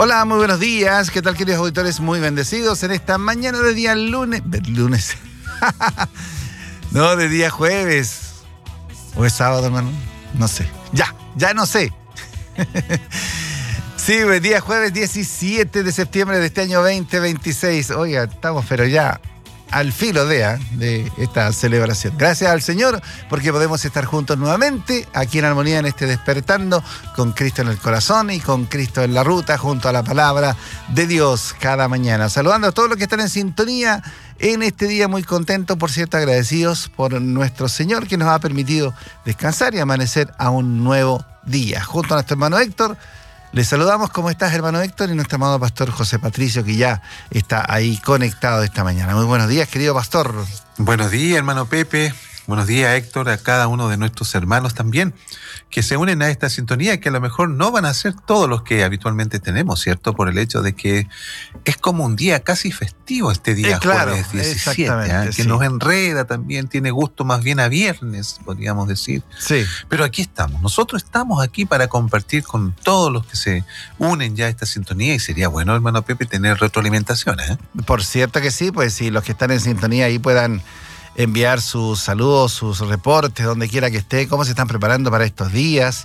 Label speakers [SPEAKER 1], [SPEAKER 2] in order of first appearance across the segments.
[SPEAKER 1] Hola, muy buenos días. ¿Qué tal, queridos auditores? Muy bendecidos en esta mañana de día lunes. No, de día jueves. ¿O es sábado, hermano? No sé. Ya no sé. Sí, día jueves 17 de septiembre de este año 2026. Oiga, estamos pero ya al filo de esta celebración. Gracias al Señor porque podemos estar juntos nuevamente aquí en armonía en este despertando con Cristo en el corazón y con Cristo en la ruta junto a la palabra de Dios cada mañana. Saludando a todos los que están en sintonía en este día, muy contentos, por cierto, agradecidos por nuestro Señor que nos ha permitido descansar y amanecer a un nuevo día. Junto a nuestro hermano Héctor, les saludamos. ¿Cómo estás, hermano Héctor? Y nuestro amado pastor José Patricio, que ya está ahí conectado esta mañana. Muy buenos días, querido pastor.
[SPEAKER 2] Buenos días, hermano Pepe. Buenos días, Héctor, a cada uno de nuestros hermanos también, que se unen a esta sintonía, que a lo mejor no van a ser todos los que habitualmente tenemos, ¿cierto? Por el hecho de que es como un día casi festivo este día,
[SPEAKER 1] claro,
[SPEAKER 2] jueves 17, que sí, nos enreda también, tiene gusto más bien a viernes, podríamos decir.
[SPEAKER 1] Sí.
[SPEAKER 2] Pero aquí estamos, nosotros estamos aquí para compartir con todos los que se unen ya a esta sintonía, y sería bueno, hermano Pepe, tener retroalimentaciones, ¿eh?
[SPEAKER 1] Por cierto que sí, pues si los que están en sintonía ahí puedan enviar sus saludos, sus reportes, donde quiera que esté, cómo se están preparando para estos días,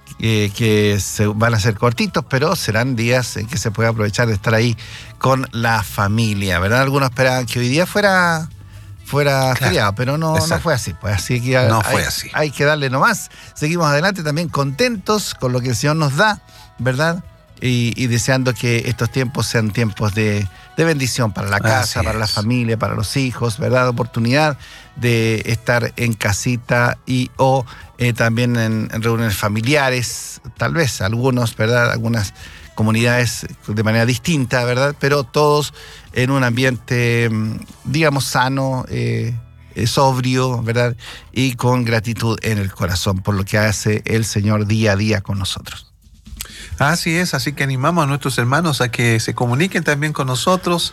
[SPEAKER 1] que van a ser cortitos, pero serán días en que se puede aprovechar de estar ahí con la familia, ¿verdad? Algunos esperaban que hoy día fuera claro, feriado, pero no fue así, pues así que hay que darle nomás. Seguimos adelante también contentos con lo que el Señor nos da, ¿verdad? Y deseando que estos tiempos sean tiempos de bendición para la casa, para la familia, para los hijos, ¿verdad? Oportunidad de estar en casita o también en reuniones familiares, tal vez algunos, ¿verdad? Algunas comunidades de manera distinta, ¿verdad? Pero todos en un ambiente, digamos, sano, sobrio, ¿verdad? Y con gratitud en el corazón por lo que hace el Señor día a día con nosotros.
[SPEAKER 2] Así es, así que animamos a nuestros hermanos a que se comuniquen también con nosotros.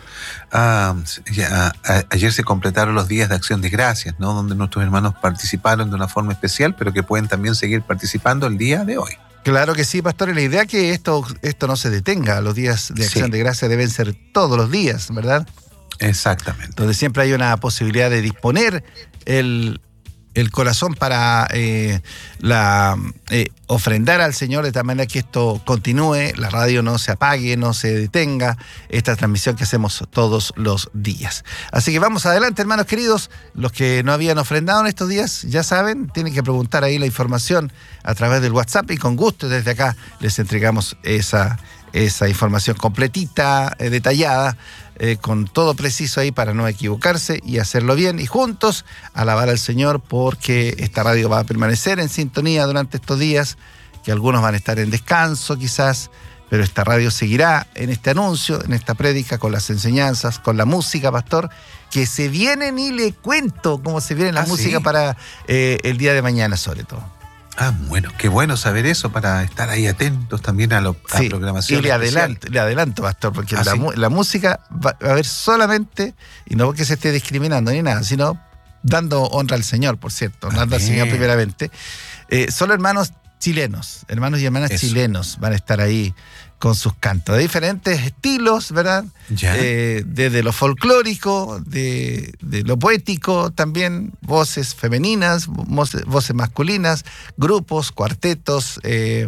[SPEAKER 2] Ayer se completaron los días de Acción de Gracias, ¿no? Donde nuestros hermanos participaron de una forma especial, pero que pueden también seguir participando el día de hoy.
[SPEAKER 1] Claro que sí, pastor, y la idea es que esto no se detenga. Los días de Acción de Gracias deben ser todos los días, ¿verdad?
[SPEAKER 2] Exactamente.
[SPEAKER 1] Donde siempre hay una posibilidad de disponer el corazón para ofrendar al Señor de tal manera que esto continúe, la radio no se apague, no se detenga, esta transmisión que hacemos todos los días. Así que vamos adelante, hermanos queridos. Los que no habían ofrendado en estos días, ya saben, tienen que preguntar ahí la información a través del WhatsApp y con gusto desde acá les entregamos esa información completita, detallada, con todo preciso ahí para no equivocarse y hacerlo bien y juntos alabar al Señor, porque esta radio va a permanecer en sintonía durante estos días, que algunos van a estar en descanso quizás, pero esta radio seguirá en este anuncio, en esta prédica, con las enseñanzas, con la música, pastor, que se vienen y le cuento cómo se viene la música para el día de mañana sobre todo.
[SPEAKER 2] Bueno, qué bueno saber eso para estar ahí atentos también a la programación.
[SPEAKER 1] Y le adelanto, pastor, porque la música va a haber solamente, y no porque se esté discriminando ni nada, sino dando honra al Señor, por cierto, honrando al Señor primeramente. Solo hermanos chilenos, hermanos y hermanas chilenos van a estar ahí con sus cantos de diferentes estilos, ¿verdad? Desde lo folclórico, de lo poético, también voces femeninas, voces masculinas, grupos, cuartetos,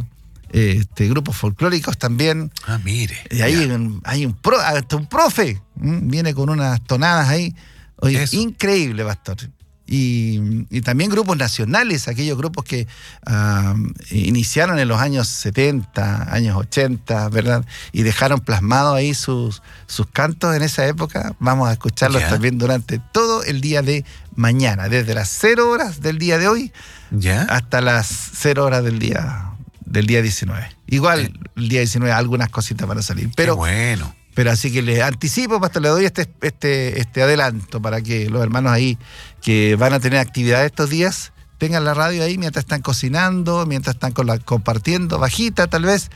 [SPEAKER 1] grupos folclóricos también.
[SPEAKER 2] Mire.
[SPEAKER 1] Y ahí hay hasta un profe, viene con unas tonadas ahí. Oye, increíble, pastor. Y también grupos nacionales, aquellos grupos que iniciaron en los años 70, años 80, ¿verdad? Y dejaron plasmados ahí sus cantos en esa época. Vamos a escucharlos también durante todo el día de mañana, desde las 0 horas del día de hoy hasta las 0 horas del día 19. Igual el día 19 algunas cositas van a salir. Pero,
[SPEAKER 2] qué bueno.
[SPEAKER 1] Pero así que les anticipo, pastor, le doy este adelanto para que los hermanos ahí que van a tener actividad estos días tengan la radio ahí mientras están cocinando, mientras están compartiendo, bajita tal vez,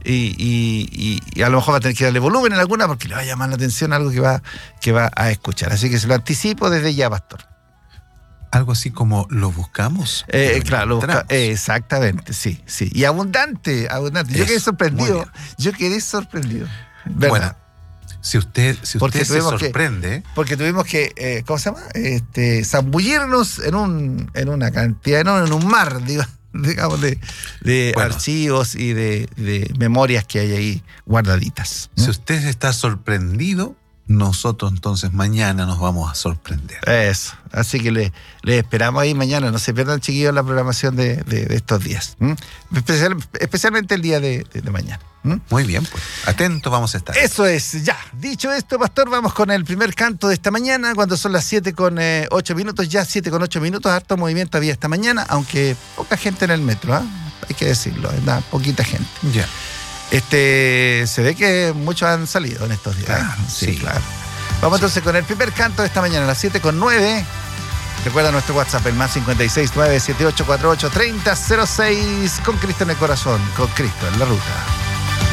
[SPEAKER 1] y a lo mejor va a tener que darle volumen en alguna porque le va a llamar la atención algo que va a escuchar. Así que se lo anticipo desde ya, pastor.
[SPEAKER 2] Algo así como lo buscamos.
[SPEAKER 1] Claro, exactamente, sí. Y abundante. Yo quedé sorprendido. ¿Verdad?
[SPEAKER 2] Bueno, si usted se sorprende.
[SPEAKER 1] Porque tuvimos que, ¿cómo se llama? Zambullirnos en una cantidad, en un mar, digamos, de archivos y de memorias que hay ahí guardaditas.
[SPEAKER 2] Si usted está sorprendido, nosotros entonces mañana nos vamos a sorprender.
[SPEAKER 1] Eso, así que le esperamos ahí mañana. No se pierdan, chiquillos, la programación de estos días. Especialmente el día de mañana.
[SPEAKER 2] Muy bien, pues atentos vamos a estar.
[SPEAKER 1] Eso es, ya. Dicho esto, pastor, vamos con el primer canto de esta mañana, cuando son las 7:08, ya 7:08, harto movimiento había esta mañana, aunque poca gente en el metro, hay que decirlo, poquita gente.
[SPEAKER 2] Ya.
[SPEAKER 1] Se ve que muchos han salido en estos días. Sí, claro. Vamos entonces con el primer canto de esta mañana, a las 7:09. Recuerda nuestro WhatsApp, el más 569-7848-3006, con Cristo en el corazón, con Cristo en la ruta.